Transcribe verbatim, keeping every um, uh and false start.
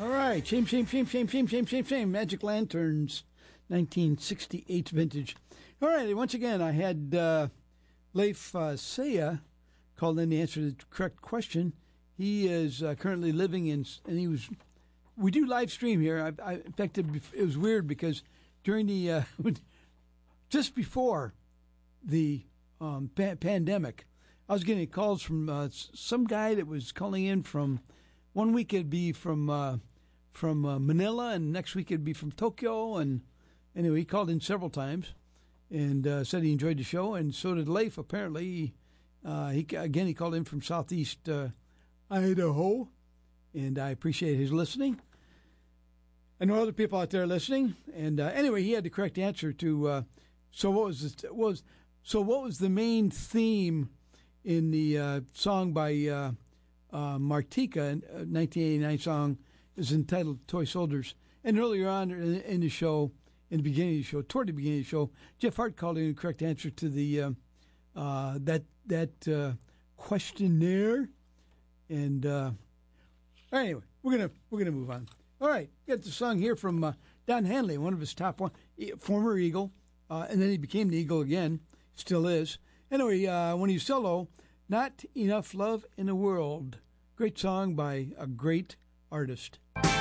All right. Shame, shame, shame, shame, shame, shame, shame, shame. Magic Lanterns, nineteen sixty-eight vintage. All right. Once again, I had uh, Leif uh, Saya called in to answer the correct question. He is uh, currently living in, and he was, we do live stream here. I, I, in fact, it, it was weird because during the, uh, just before the um, pa- pandemic, I was getting calls from uh, some guy that was calling in from, one week it'd be from uh, from uh, Manila, and next week it'd be from Tokyo. And anyway, he called in several times and uh, said he enjoyed the show, and so did Leif, apparently. Uh, he Again, he called in from southeast uh, Idaho, and I appreciate his listening. I know other people out there listening, and uh, anyway, he had the correct answer to. Uh, so what was this, was so what was the main theme in the uh, song by uh, uh, Martika, a nineteen eighty-nine song, is entitled "Toy Soldiers." And earlier on in, in the show, in the beginning of the show, toward the beginning of the show, Jeff Hart called in the correct answer to the uh, uh, that that uh, questionnaire. And uh, anyway, we're gonna we're gonna move on. All right, got the song here from uh, Don Henley, one of his top one, former Eagle, uh, and then he became the Eagle again, still is. Anyway, uh, when he's solo, "Not Enough Love in the World," great song by a great artist.